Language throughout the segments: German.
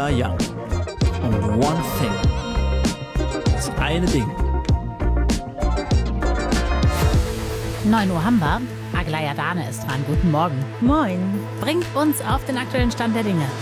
Never Young. Und One Thing. Das eine Ding. 9 Uhr haben wir. Aglaya Dane ist dran. Guten Morgen. Moin. Bringt uns auf den aktuellen Stand der Dinge.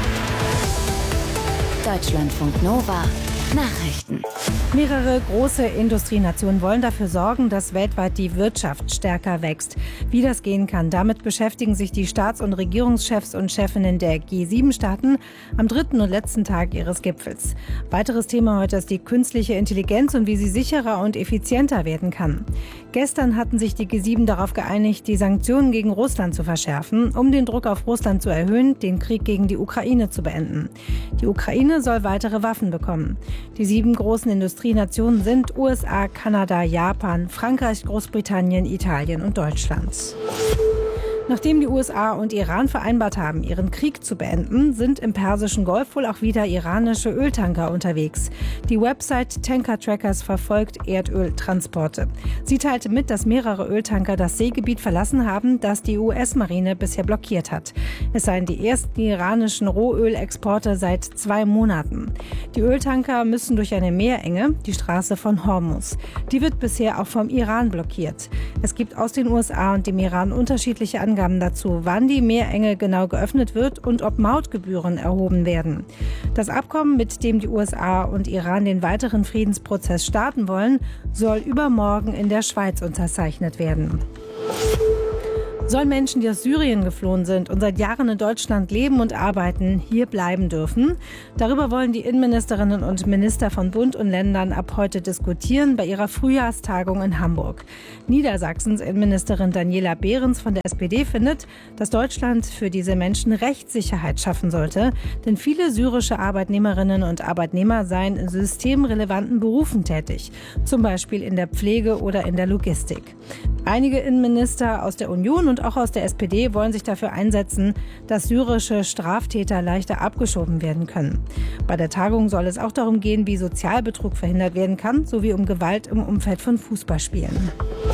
Deutschlandfunk Nova. Nachrichten. Mehrere große Industrienationen wollen dafür sorgen, dass weltweit die Wirtschaft stärker wächst. Wie das gehen kann, damit beschäftigen sich die Staats- und Regierungschefs und Chefinnen der G7-Staaten am dritten und letzten Tag ihres Gipfels. Weiteres Thema heute ist die künstliche Intelligenz und wie sie sicherer und effizienter werden kann. Gestern hatten sich die G7 darauf geeinigt, die Sanktionen gegen Russland zu verschärfen, um den Druck auf Russland zu erhöhen, den Krieg gegen die Ukraine zu beenden. Die Ukraine soll weitere Waffen bekommen. Die 7 großen Industrienationen sind USA, Kanada, Japan, Frankreich, Großbritannien, Italien und Deutschland. Nachdem die USA und Iran vereinbart haben, ihren Krieg zu beenden, sind im Persischen Golf wohl auch wieder iranische Öltanker unterwegs. Die Website Tanker Trackers verfolgt Erdöltransporte. Sie teilte mit, dass mehrere Öltanker das Seegebiet verlassen haben, das die US-Marine bisher blockiert hat. Es seien die ersten iranischen Rohölexporte seit 2 Monaten. Die Öltanker müssen durch eine Meerenge, die Straße von Hormuz. Die wird bisher auch vom Iran blockiert. Es gibt aus den USA und dem Iran unterschiedliche Angaben dazu, wann die Meerenge genau geöffnet wird und ob Mautgebühren erhoben werden. Das Abkommen, mit dem die USA und Iran den weiteren Friedensprozess starten wollen, soll übermorgen in der Schweiz unterzeichnet werden. Sollen Menschen, die aus Syrien geflohen sind und seit Jahren in Deutschland leben und arbeiten, hier bleiben dürfen? Darüber wollen die Innenministerinnen und Minister von Bund und Ländern ab heute diskutieren bei ihrer Frühjahrstagung in Hamburg. Niedersachsens Innenministerin Daniela Behrens von der SPD findet, dass Deutschland für diese Menschen Rechtssicherheit schaffen sollte, denn viele syrische Arbeitnehmerinnen und Arbeitnehmer seien in systemrelevanten Berufen tätig, zum Beispiel in der Pflege oder in der Logistik. Einige Innenminister aus der Union und auch aus der SPD wollen sich dafür einsetzen, dass syrische Straftäter leichter abgeschoben werden können. Bei der Tagung soll es auch darum gehen, wie Sozialbetrug verhindert werden kann, sowie um Gewalt im Umfeld von Fußballspielen.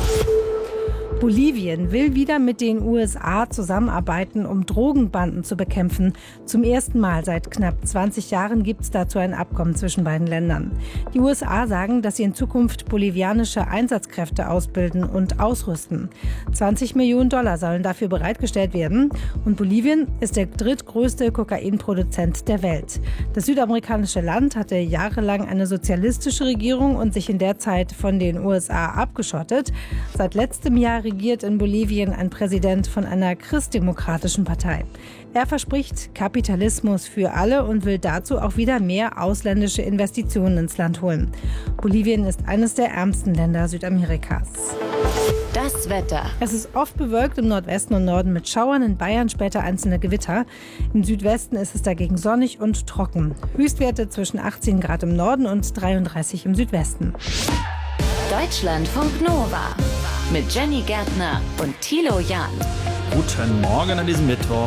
Bolivien will wieder mit den USA zusammenarbeiten, um Drogenbanden zu bekämpfen. Zum ersten Mal seit knapp 20 Jahren gibt es dazu ein Abkommen zwischen beiden Ländern. Die USA sagen, dass sie in Zukunft bolivianische Einsatzkräfte ausbilden und ausrüsten. $20 Millionen sollen dafür bereitgestellt werden. Und Bolivien ist der drittgrößte Kokainproduzent der Welt. Das südamerikanische Land hatte jahrelang eine sozialistische Regierung und sich in der Zeit von den USA abgeschottet. Seit letztem Jahr regiert in Bolivien ein Präsident von einer christdemokratischen Partei. Er verspricht Kapitalismus für alle und will dazu auch wieder mehr ausländische Investitionen ins Land holen. Bolivien ist eines der ärmsten Länder Südamerikas. Das Wetter. Es ist oft bewölkt im Nordwesten und Norden mit Schauern, in Bayern später einzelne Gewitter. Im Südwesten ist es dagegen sonnig und trocken. Höchstwerte zwischen 18 Grad im Norden und 33 im Südwesten. Deutschlandfunk Nova mit Jenny Gärtner und Thilo Jahn. Guten Morgen an diesem Mittwoch.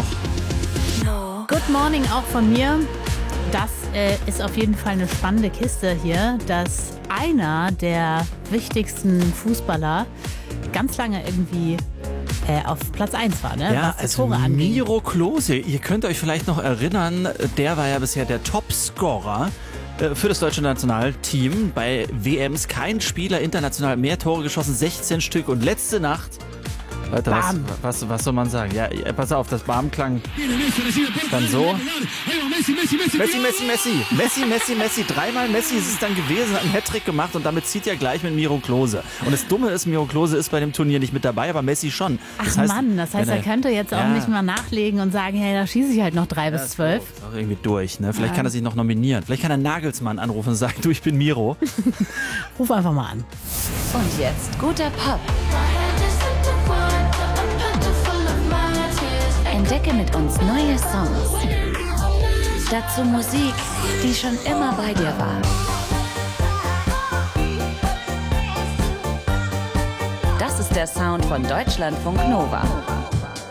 Good morning auch von mir. Das ist auf jeden Fall eine spannende Kiste hier, dass einer der wichtigsten Fußballer ganz lange irgendwie auf Platz 1 war, ne? Ja, was die also Tore anging. Miro Klose, ihr könnt euch vielleicht noch erinnern, der war ja bisher der Topscorer für das deutsche Nationalteam. Bei WMs kein Spieler international mehr Tore geschossen, 16 Stück. Und letzte Nacht, Leute, was soll man sagen? Ja, pass auf, das Bam klang dann so. Messi. Dreimal Messi ist es dann gewesen, hat einen Hattrick gemacht und damit zieht er gleich mit Miro Klose. Und das Dumme ist, Miro Klose ist bei dem Turnier nicht mit dabei, aber Messi schon. Das heißt, er könnte jetzt auch nicht mal nachlegen und sagen, hey, da schieße ich halt noch 3 bis 12. Ist auch irgendwie durch, ne? Vielleicht kann er sich noch nominieren. Vielleicht kann er Nagelsmann anrufen und sagen, du, ich bin Miro. Ruf einfach mal an. Und jetzt guter Pop. Entdecke mit uns neue Songs. Dazu Musik, die schon immer bei dir war. Das ist der Sound von Deutschlandfunk Nova.